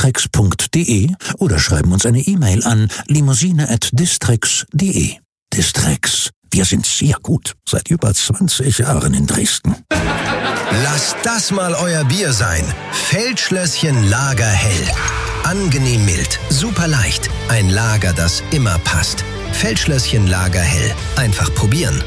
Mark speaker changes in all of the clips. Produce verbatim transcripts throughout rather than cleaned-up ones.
Speaker 1: distrex punkt de oder schreiben uns eine E-Mail an limousine at distrex punkt de. Distrex, wir sind sehr gut, seit über zwanzig Jahren in Dresden.
Speaker 2: Lasst das mal euer Bier sein. Feldschlösschen Lagerhell. Angenehm mild, super leicht. Ein Lager, das immer passt. Feldschlösschen Lagerhell. Einfach probieren.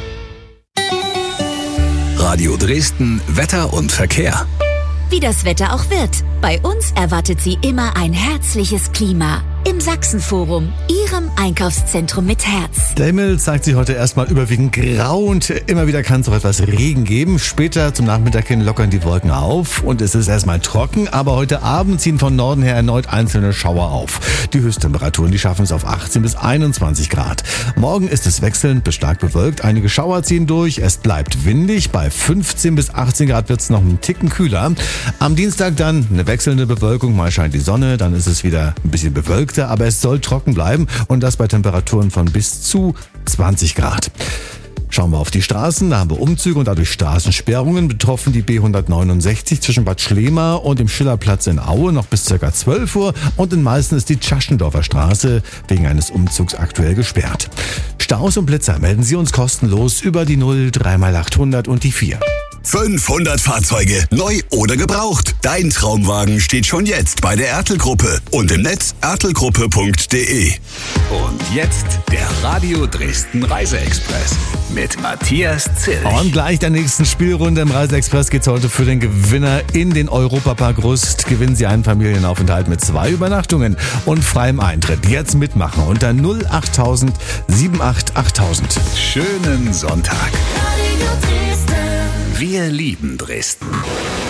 Speaker 3: Radio Dresden, Wetter und Verkehr.
Speaker 4: Wie das Wetter auch wird, bei uns erwartet Sie immer ein herzliches Klima. Im Sachsenforum, Ihrem Einkaufszentrum mit Herz.
Speaker 5: Der Himmel zeigt sich heute erstmal überwiegend grau und immer wieder kann es auch etwas Regen geben. Später zum Nachmittag hin lockern die Wolken auf und es ist erstmal trocken, aber heute Abend ziehen von Norden her erneut einzelne Schauer auf. Die Höchsttemperaturen, die schaffen es auf achtzehn bis einundzwanzig Grad. Morgen ist es wechselnd bis stark bewölkt, einige Schauer ziehen durch, es bleibt windig, bei fünfzehn bis achtzehn Grad wird es noch einen Ticken kühler. Am Dienstag dann eine wechselnde Bewölkung, mal scheint die Sonne, dann ist es wieder ein bisschen bewölkt. Aber es soll trocken bleiben und das bei Temperaturen von bis zu zwanzig Grad. Schauen wir auf die Straßen, da haben wir Umzüge und dadurch Straßensperrungen. Betroffen die B hundertneunundsechzig zwischen Bad Schlema und dem Schillerplatz in Aue noch bis ca. zwölf Uhr und in Meißen ist die Tschaschendorfer Straße wegen eines Umzugs aktuell gesperrt. Staus und Blitzer melden Sie uns kostenlos über die null drei mal achthundert und die vier.
Speaker 3: fünfhundert Fahrzeuge, neu oder gebraucht. Dein Traumwagen steht schon jetzt bei der Ertl-Gruppe und im Netz ertlgruppe punkt de. Und jetzt der Radio Dresden Reiseexpress mit Matthias Zilch.
Speaker 5: Und gleich der nächsten Spielrunde im Reiseexpress geht's heute für den Gewinner in den Europapark Rust. Gewinnen Sie einen Familienaufenthalt mit zwei Übernachtungen und freiem Eintritt. Jetzt mitmachen unter null achttausend achtundsiebzig achttausend.
Speaker 3: Schönen Sonntag. Wir lieben Dresden.